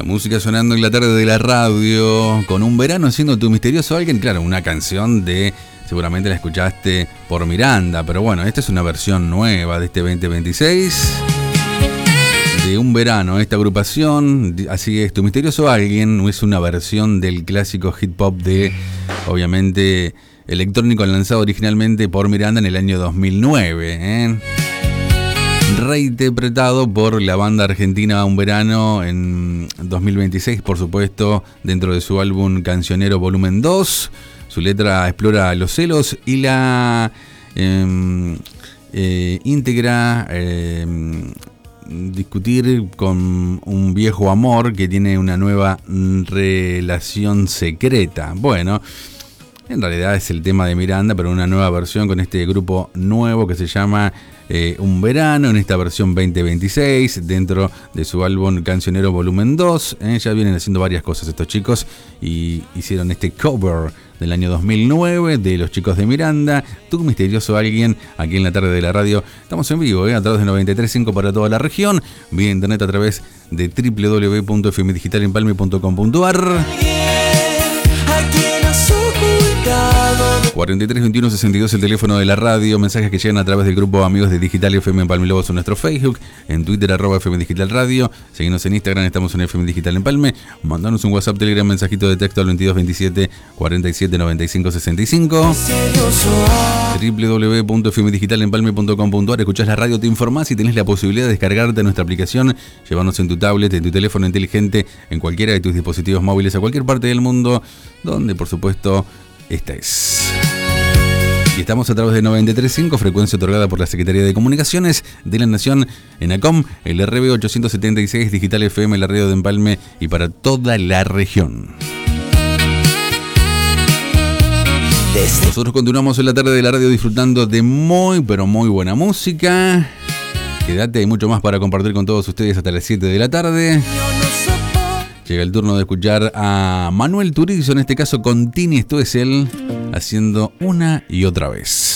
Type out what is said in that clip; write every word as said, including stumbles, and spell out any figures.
Música sonando en la tarde de la radio, con Un verano siendo tu misterioso alguien. Claro, una canción de, seguramente la escuchaste por Miranda, pero bueno, esta es una versión nueva de este veinte veintiséis. De Un verano, esta agrupación, así es, Tu misterioso alguien, es una versión del clásico hip hop de, obviamente, electrónico lanzado originalmente por Miranda en el año dos mil nueve, ¿eh? Reinterpretado por la banda argentina Un verano en dos mil veintiséis, por supuesto, dentro de su álbum Cancionero Volumen dos. Su letra explora los celos y la eh, eh, íntegra eh, discutir con un viejo amor que tiene una nueva relación secreta. Bueno, en realidad es el tema de Miranda, pero una nueva versión con este grupo nuevo que se llama eh, Un verano, en esta versión veinte veintiséis, dentro de su álbum Cancionero Volumen dos. Eh, ya vienen haciendo varias cosas estos chicos y hicieron este cover del año dos mil nueve de los chicos de Miranda, Tu misterioso alguien, aquí en la tarde de la radio. Estamos en vivo, eh, a través de noventa y tres punto cinco para toda la región, vía internet a través de doble u doble u doble u punto f m digital empalme punto com punto a r. cuarenta y tres veintiuno sesenta y dos el teléfono de la radio. Mensajes que llegan a través del grupo Amigos de Digital F M Empalme Lobos en nuestro Facebook, en Twitter arroba F M Digital Radio. Seguimos en Instagram, estamos en F M Digital Empalme. Mandanos un WhatsApp, Telegram, mensajito de texto al veintidós veintisiete cuarenta y siete noventa y cinco sesenta y cinco. doble u doble u doble u punto f m digital empalme punto com punto a r. Escuchás la radio, te informás y tenés la posibilidad de descargarte nuestra aplicación, llevarnos en tu tablet, en tu teléfono inteligente, en cualquiera de tus dispositivos móviles, a cualquier parte del mundo, donde por supuesto estés. Y estamos a través de noventa y tres punto cinco, frecuencia otorgada por la Secretaría de Comunicaciones de la Nación, ENACOM, el R B ochocientos setenta y seis, Digital F M, la radio de Empalme y para toda la región. Nosotros continuamos en la tarde de la radio disfrutando de muy, pero muy buena música. Quédate, hay mucho más para compartir con todos ustedes hasta las siete de la tarde. Llega el turno de escuchar a Manuel Turizo, en este caso con Tini, esto es él, haciendo Una y Otra Vez.